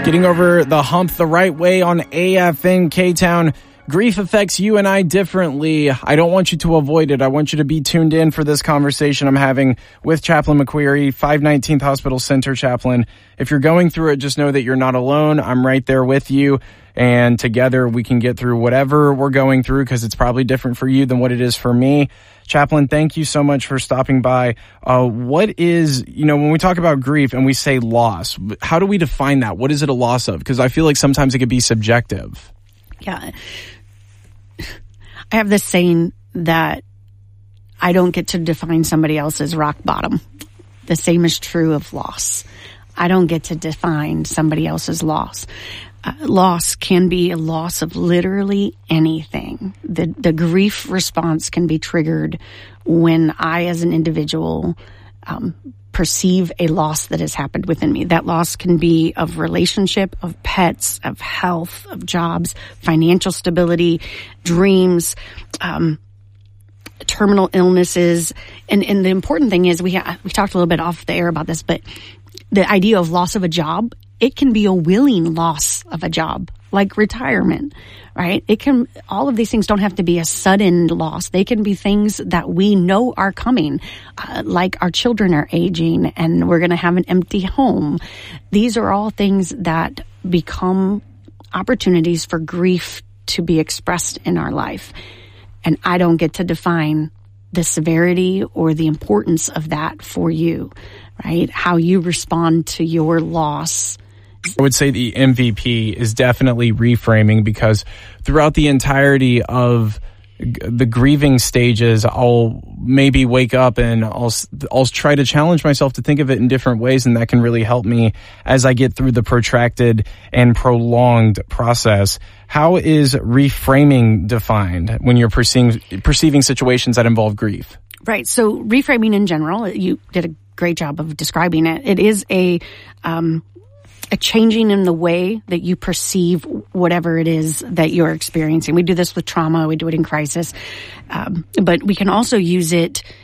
Getting over the hump the right way on AFN K-Town. Grief affects you and I differently. I don't want you to avoid it. I want you to be tuned in for this conversation I'm having with Chaplain McQueary, 519th Hospital Center chaplain. If you're going through it, just know that you're not alone. I'm right there with you. And together we can get through whatever we're going through, because it's probably different for you than what it is for me. Chaplain, thank you so much for stopping by. What is, when we talk about grief and we say loss, how do we define that? What is it a loss of? Because I feel like sometimes it could be subjective. Yeah. I have this saying that I don't get to define somebody else's rock bottom. The same is true of loss. I don't get to define somebody else's loss. Loss can be a loss of literally anything. The grief response can be triggered when I, as an individual, perceive a loss that has happened within me. That loss can be of relationship, of pets, of health, of jobs, financial stability, dreams, terminal illnesses. And the important thing is we talked a little bit off the air about this, but the idea of loss of a job, it can be a willing loss of a job, like retirement, right? All of these things don't have to be a sudden loss. They can be things that we know are coming, like our children are aging and we're going to have an empty home. These are all things that become opportunities for grief to be expressed in our life. And I don't get to define the severity or the importance of that for you, right? How you respond to your loss. I would say the MVP is definitely reframing, because throughout the entirety of the grieving stages, I'll maybe wake up and I'll try to challenge myself to think of it in different ways, and that can really help me as I get through the protracted and prolonged process. How is reframing defined when you're perceiving situations that involve grief? Right. So reframing in general, you did a great job of describing it. It is a changing in the way that you perceive whatever it is that you're experiencing. We do this with trauma. We do it in crisis. But we can also use it